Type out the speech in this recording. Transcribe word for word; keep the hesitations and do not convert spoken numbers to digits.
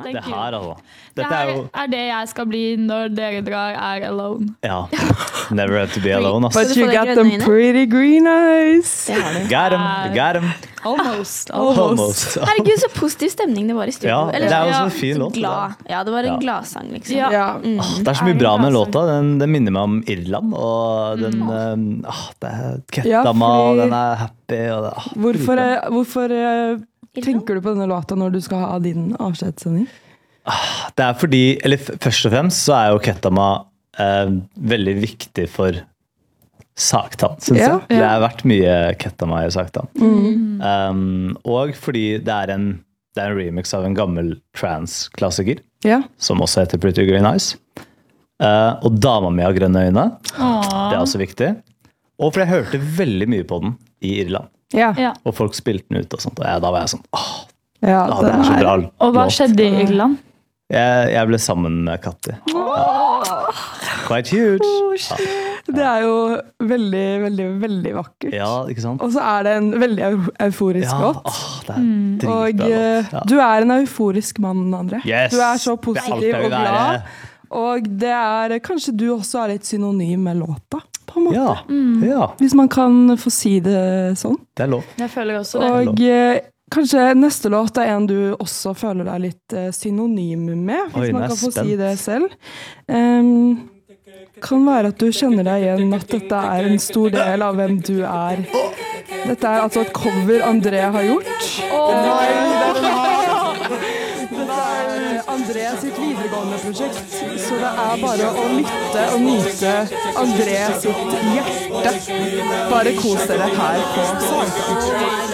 det her altså. Det Dette her er jo er det jeg skal bli når dere drar er alone. Ja. Never have to be alone, ass. But you got them pretty green eyes. Det har du. Got him, got him. Almost. Almost. Herregud, så positiv stemning det var i studio. Ja, Eller, det er jo ja, så en fin så låt. glad. Ja, det var en Ja. gladsang, liksom. Ja. Ja. Mm. Åh, det er så mye Er det bra med glasen? låta. Den, den minner meg om Irland, og den Mm. eh, ah, det er Ja, Ketama, fordi- og den er happy. Og det, ah, Hvorfor, dritbra. eh, hvorfor eh, tenker du på denne låta når du skal ha din avskjedssending? Det er fordi, eller f- først og fremst så er jo Ketama eh, veldig viktig for Saktan, synes Ja. jeg. Det har vært mye Ketama i Saktan. Mm. Um, og fordi det er, en, det er en remix av en gammel trans-klassiker, Ja. som også heter Pretty Green Eyes. Eh, og Dama mi har grønne øyne. Åh. Det er også viktig. Og for jeg hørte veldig mye på den i Irland. Ja. Ja. Og folk spilte den ut og sånt. Og jeg, da var jeg sånn, åh, ja, ja, det er så bra Og hva låt. skjedde i Irland? Jeg, jeg ble sammen med Katti. Ja. Quite huge. Ja. Det er jo veldig, veldig, veldig vakkert. Ja, ikke sant? Og så er det en veldig eu- euforisk Ja, låt. åh, det er Mm. dritbra Og låt. eh, Ja. du er en euforisk mann, André. Yes! Du er så Det er alt positiv jeg vil og glad. være. Og det er kanskje du også er et synonym med låta, på en måte. Ja, ja, Hvis man kan få si det sånn. det er lov. Jeg føler også det. Og eh, kanskje neste låt er en du også føler deg litt eh, synonym med, hvis Oi, nå man er kan jeg få si spent. det selv. Um, kan være at du kjenner deg igjen at dette er en stor del av hvem du er. Dette er altså et cover André har gjort. Dette er André sitt videregående prosjekt, så det er bare å lytte og nyte André sitt hjerte. Bare kos dere her på Saktan.